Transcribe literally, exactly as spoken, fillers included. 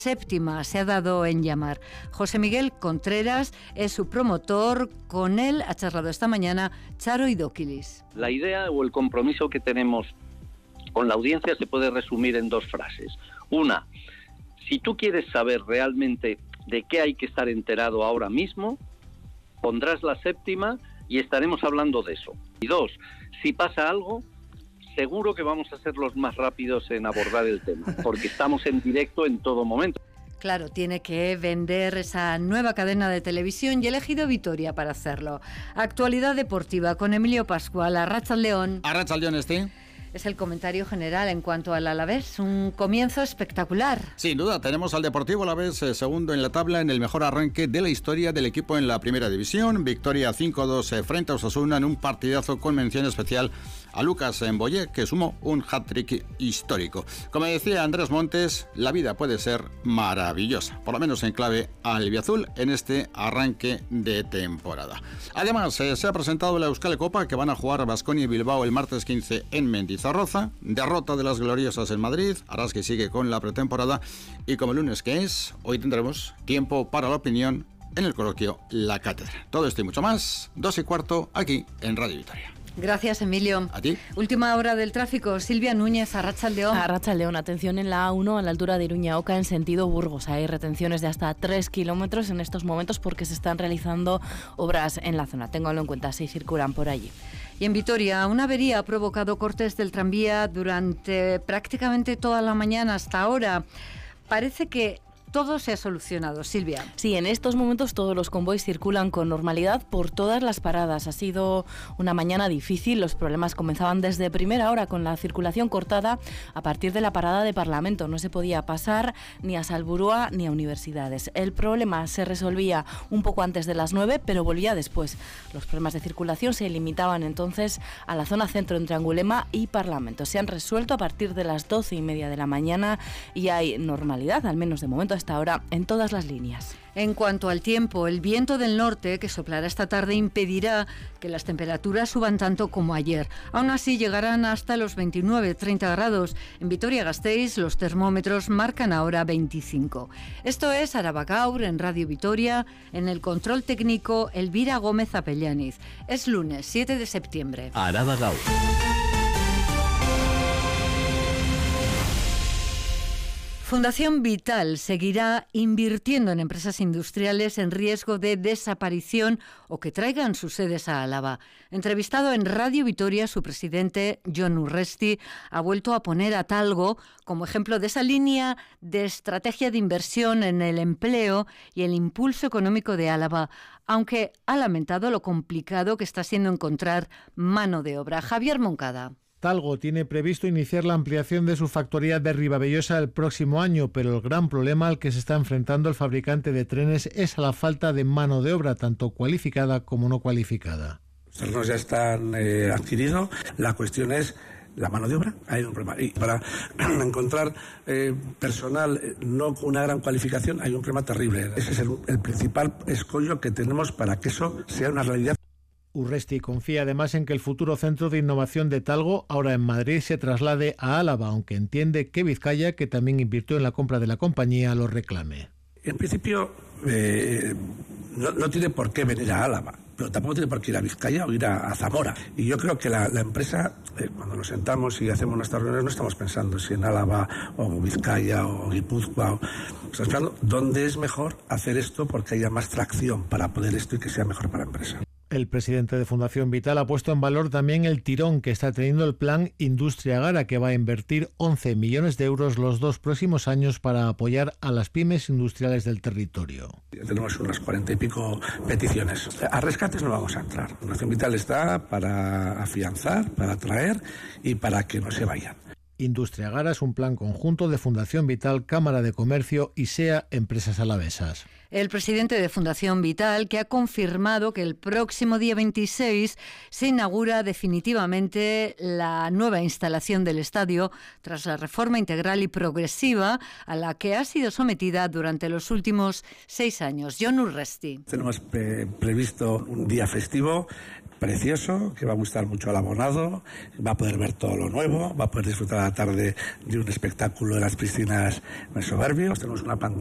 Séptima se ha dado en llamar. José Miguel Contreras es su promotor. Con él ha charlado esta mañana Charo Idóquilis. La idea o el compromiso que tenemos con la audiencia se puede resumir en dos frases. Una, si tú quieres saber realmente de qué hay que estar enterado ahora mismo, pondrás la séptima y estaremos hablando de eso. Y dos, si pasa algo, seguro que vamos a ser los más rápidos en abordar el tema, porque estamos en directo en todo momento. Claro, tiene que vender esa nueva cadena de televisión y he elegido Vitoria para hacerlo. Actualidad deportiva con Emilio Pascual, Arratsaldeon. Arratsaldeon, este. Es el comentario general en cuanto al Alavés, un comienzo espectacular. Sin duda, tenemos al Deportivo Alavés eh, segundo en la tabla en el mejor arranque de la historia del equipo en la primera división. Victoria cinco dos eh, frente a Osasuna en un partidazo con mención especial a Lucas Mboyé, que sumó un hat-trick histórico. Como decía Andrés Montes, la vida puede ser maravillosa, por lo menos en clave albiazul en este arranque de temporada. Además, eh, se ha presentado la Euskal Copa, que van a jugar Baskonia y Bilbao el martes quince en Mendizorroza. Derrota de las gloriosas en Madrid, Araski sigue con la pretemporada y como lunes que es, hoy tendremos tiempo para la opinión en el coloquio La Cátedra. Todo esto y mucho más, dos y cuarto, aquí en Radio Vitoria. Gracias, Emilio. A ti. Última hora del tráfico. Silvia Núñez, Arratsaldeon. Arratsaldeon, atención en la A uno a la altura de Iruña-Oca en sentido Burgos. Hay retenciones de hasta tres kilómetros en estos momentos porque se están realizando obras en la zona. Ténganlo en cuenta si circulan por allí. Y en Vitoria, una avería ha provocado cortes del tranvía durante prácticamente toda la mañana hasta ahora. Parece que todo se ha solucionado, Silvia. Sí, en estos momentos todos los convoys circulan con normalidad por todas las paradas. Ha sido una mañana difícil. Los problemas comenzaban desde primera hora con la circulación cortada a partir de la parada de Parlamento. No se podía pasar ni a Salburua ni a universidades. El problema se resolvía un poco antes de las nueve, pero volvía después. Los problemas de circulación se limitaban entonces a la zona centro entre Angulema y Parlamento. Se han resuelto a partir de las doce y media de la mañana y hay normalidad, al menos de momento, hasta ahora en todas las líneas. En cuanto al tiempo, el viento del norte que soplará esta tarde impedirá que las temperaturas suban tanto como ayer. Aún así llegarán hasta los veintinueve treinta grados. En Vitoria-Gasteiz los termómetros marcan ahora veinticinco. Esto es Arabagaur en Radio Vitoria, en el control técnico Elvira Gómez Apellaniz. Es lunes siete de septiembre. Arabagaur. Fundación Vital seguirá invirtiendo en empresas industriales en riesgo de desaparición o que traigan sus sedes a Álava. Entrevistado en Radio Vitoria, su presidente, Jon Urresti, ha vuelto a poner a Talgo como ejemplo de esa línea de estrategia de inversión en el empleo y el impulso económico de Álava, aunque ha lamentado lo complicado que está siendo encontrar mano de obra. Javier Moncada. Talgo tiene previsto iniciar la ampliación de su factoría de Ribavellosa el próximo año, pero el gran problema al que se está enfrentando el fabricante de trenes es a la falta de mano de obra, tanto cualificada como no cualificada. Los terrenos ya están eh, adquiridos, la cuestión es la mano de obra. Hay un problema. Y para encontrar eh, personal eh, no con una gran cualificación hay un problema terrible. Ese es el, el principal escollo que tenemos para que eso sea una realidad. Urresti confía además en que el futuro centro de innovación de Talgo, ahora en Madrid, se traslade a Álava, aunque entiende que Vizcaya, que también invirtió en la compra de la compañía, lo reclame. En principio, eh, no, no tiene por qué venir a Álava, pero tampoco tiene por qué ir a Vizcaya o ir a, a Zamora. Y yo creo que la, la empresa, eh, cuando nos sentamos y hacemos nuestras reuniones, no estamos pensando si en Álava o Vizcaya o Guipúzcoa. O, estamos pensando dónde es mejor hacer esto porque haya más tracción para poder esto y que sea mejor para la empresa. El presidente de Fundación Vital ha puesto en valor también el tirón que está teniendo el plan Industria Gara, que va a invertir once millones de euros los dos próximos años para apoyar a las pymes industriales del territorio. Tenemos unas cuarenta y pico peticiones. A rescates no vamos a entrar. Fundación Vital está para afianzar, para atraer y para que no se vayan. Industria Gara es un plan conjunto de Fundación Vital, Cámara de Comercio y SEA Empresas Alavesas. El presidente de Fundación Vital, que ha confirmado que el próximo día veintiséis se inaugura definitivamente la nueva instalación del estadio tras la reforma integral y progresiva a la que ha sido sometida durante los últimos seis años. Jon Urresti. Tenemos pre- previsto un día festivo precioso, que va a gustar mucho al abonado, va a poder ver todo lo nuevo, va a poder disfrutar a la tarde de un espectáculo de las piscinas Soberbios. Tenemos una pantalla